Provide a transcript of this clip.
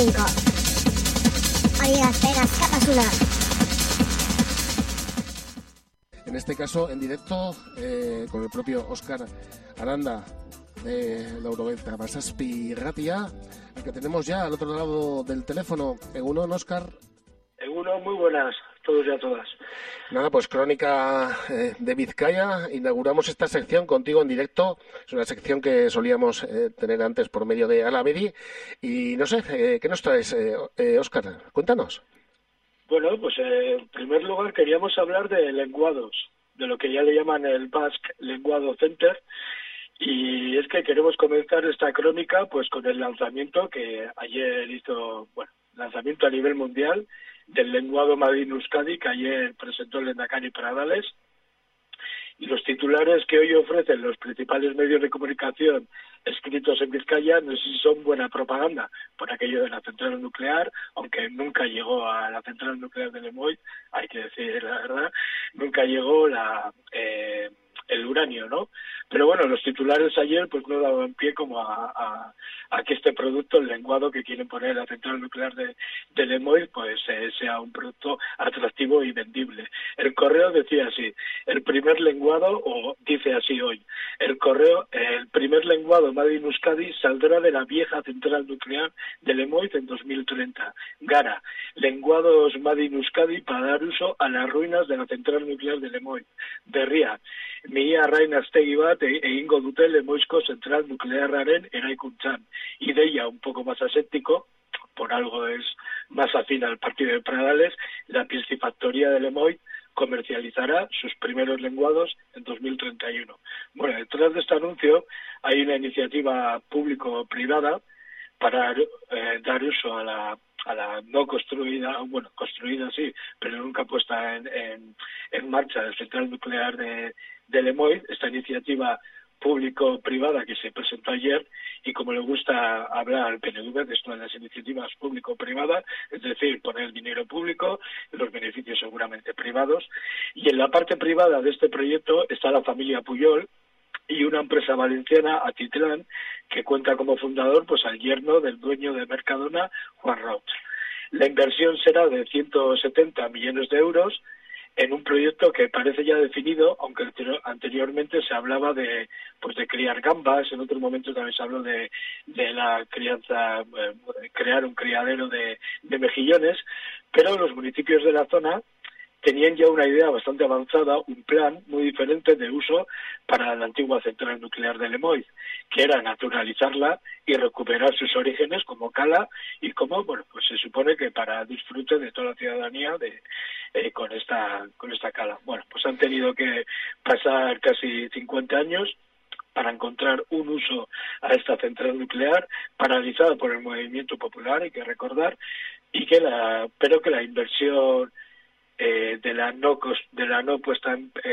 5. Hori gazten askatasuna. En este caso, en directo, con el propio Óscar Aranda de la Eurovelta Basaspi Ratia, al que tenemos ya al otro lado del teléfono. Egunon, Óscar. Egunon, muy buenas, todos y a todas. Nada, pues Crónica de Vizcaya. Inauguramos esta sección contigo en directo. Es una sección que solíamos tener antes por medio de Alamedi. Y no sé, ¿qué nos traes, Óscar? Cuéntanos. Bueno, pues en primer lugar queríamos hablar de lenguados, de lo que ya le llaman el Basque Lenguado Center. Y es que queremos comenzar esta crónica pues con el lanzamiento que ayer hizo, lanzamiento a nivel mundial del lenguado Madin Euskadi, que ayer presentó el Lehendakari Pradales. Y los titulares que hoy ofrecen los principales medios de comunicación escritos en Vizcaya no sé si son buena propaganda por aquello de la central nuclear, aunque nunca llegó a la central nuclear de Lemoy, hay que decir la verdad, nunca llegó el uranio, ¿no? Pero bueno, los titulares ayer pues no daban pie como a que este producto, el lenguado que quieren poner en la central nuclear de Lemoy, pues sea un producto atractivo y vendible. El Correo decía así, el primer lenguado, o dice así hoy, el primer lenguado Made in Euskadi saldrá de la vieja central nuclear de Lemoy en 2030. Gara, lenguados Made in Euskadi para dar uso a las ruinas de la central nuclear de Lemoy. Berria, Mihia arrainaztegi bat egingo dute Lemoizko zentral nuklearraren eraikuntzan. Ideia un poco más aséptico, por algo es más afín al partido de Pradales, la piscifactoría de Lemoy comercializará sus primeros lenguados en 2031. Bueno, detrás de este anuncio hay una iniciativa público-privada para dar uso a la no construida, construida sí, pero nunca puesta en marcha la central nuclear de Lemoy, esta iniciativa público-privada que se presentó ayer, y como le gusta hablar al PNV de esto de las iniciativas público-privadas, es decir, poner dinero público, los beneficios seguramente privados, y en la parte privada de este proyecto está la familia Puyol y una empresa valenciana, Atitlán, que cuenta como fundador pues al yerno del dueño de Mercadona, Juan Roig. La inversión será de 170 millones de euros en un proyecto que parece ya definido, aunque anteriormente se hablaba de criar gambas, en otro momento también se habló de la crianza, crear un criadero de mejillones, pero los municipios de la zona tenían ya una idea bastante avanzada, un plan muy diferente de uso para la antigua central nuclear de Lemoy, que era naturalizarla y recuperar sus orígenes como cala y como, pues se supone que para disfrute de toda la ciudadanía con esta cala. Bueno, pues han tenido que pasar casi 50 años para encontrar un uso a esta central nuclear, paralizada por el movimiento popular, hay que recordar, pero que la inversión de la no puesta en